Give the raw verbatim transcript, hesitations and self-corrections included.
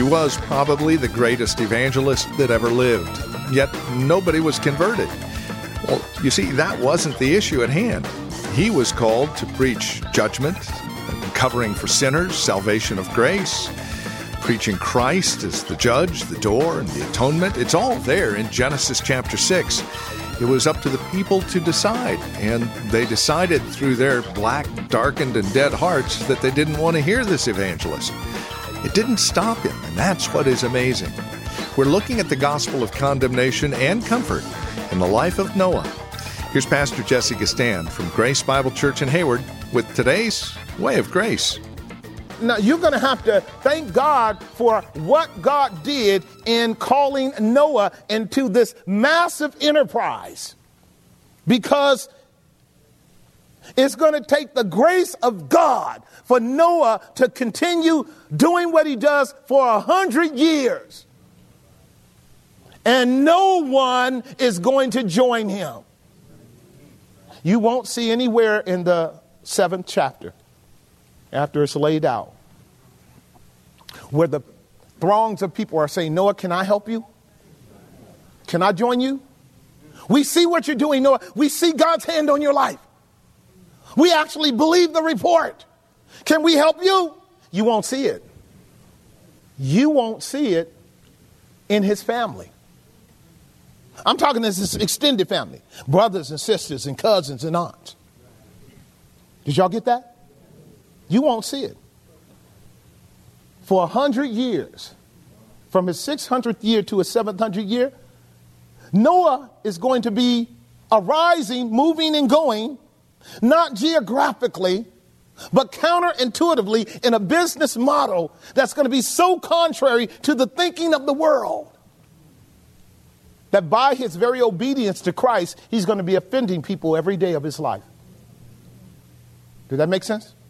was probably the greatest evangelist that ever lived, yet nobody was converted. Well, you see, that wasn't the issue at hand. He was called to preach judgment, covering for sinners, salvation of grace, preaching Christ as the judge, the door, and the atonement. It's all there in Genesis chapter six. It was up to the people to decide, and they decided through their black, darkened, and dead hearts that they didn't want to hear this evangelist. It didn't stop him, and that's what is amazing. We're looking at the gospel of condemnation and comfort in the life of Noah. Here's Pastor Jesse Gistand from Grace Bible Church in Hayward with today's Way of Grace. Now, you're going to have to thank God for what God did in calling Noah into this massive enterprise, because it's going to take the grace of God for Noah to continue doing what he does for a hundred years. And no one is going to join him. You won't see anywhere in the seventh chapter, after it's laid out, where the throngs of people are saying, Noah, can I help you? Can I join you? We see what you're doing, Noah. We see God's hand on your life. We actually believe the report. Can we help you? You won't see it. You won't see it in his family. I'm talking this is extended family, brothers and sisters and cousins and aunts. Did y'all get that? You won't see it. For a hundred years, from his six hundredth year to his seven hundredth year, Noah is going to be arising, moving and going, not geographically, but counterintuitively in a business model that's going to be so contrary to the thinking of the world that by his very obedience to Christ, he's going to be offending people every day of his life. Did that make sense?